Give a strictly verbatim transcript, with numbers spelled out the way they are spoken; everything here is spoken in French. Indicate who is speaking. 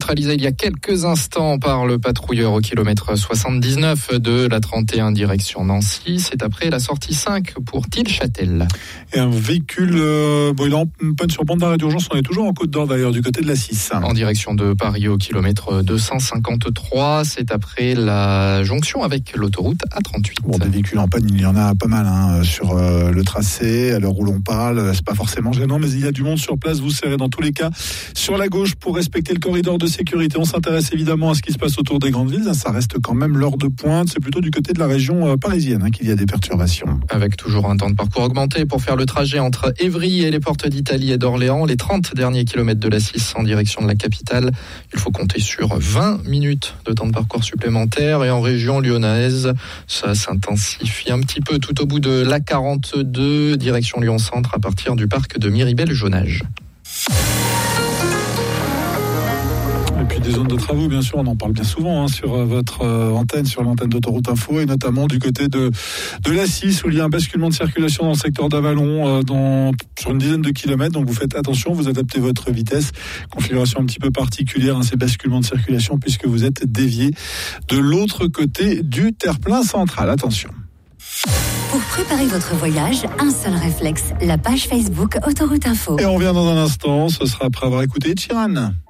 Speaker 1: neutralisé il y a quelques instants par le patrouilleur au kilomètre soixante-dix-neuf de la trente et un direction Nancy. C'est après la sortie cinq pour Tilchâtel.
Speaker 2: Et un véhicule euh, brûlant, panne sur bande d'arrêt d'urgence. On est toujours en Côte d'Or d'ailleurs, du côté de la six.
Speaker 1: En direction de Paris au kilomètre deux cent cinquante-trois. C'est après la jonction avec l'autoroute A trente-huit.
Speaker 2: Bon, des véhicules en panne, il y en a pas mal hein, sur euh, le tracé. À l'heure où l'on parle, c'est pas forcément gênant, mais il y a du monde sur place. Vous serrez dans tous les cas sur la gauche pour respecter le corridor de sécurité. On s'intéresse évidemment à ce qui se passe autour des grandes villes. Ça reste quand même l'heure de pointe. C'est plutôt du côté de la région parisienne hein, qu'il y a des perturbations.
Speaker 1: Avec toujours un temps de parcours augmenté pour faire le trajet entre Évry et les portes d'Italie et d'Orléans. Les trente derniers kilomètres de la six en direction de la capitale. Il faut compter sur vingt minutes de temps de parcours supplémentaire. Et en région lyonnaise, ça s'intensifie un petit peu tout au bout de l'A quarante-deux, direction Lyon-Centre à partir du parc de Miribel-Jonage.
Speaker 2: Et puis des zones de travaux, bien sûr, on en parle bien souvent hein, sur votre euh, antenne, sur l'antenne d'Autoroute Info, et notamment du côté de, de la six, où il y a un basculement de circulation dans le secteur d'Avalon, euh, dans, sur une dizaine de kilomètres. Donc vous faites attention, vous adaptez votre vitesse. Configuration un petit peu particulière, hein, ces basculements de circulation, puisque vous êtes dévié de l'autre côté du terre-plein central. Attention.
Speaker 3: Pour préparer votre voyage, un seul réflexe, la page Facebook Autoroute Info.
Speaker 2: Et on revient dans un instant, ce sera après avoir écouté Chiran.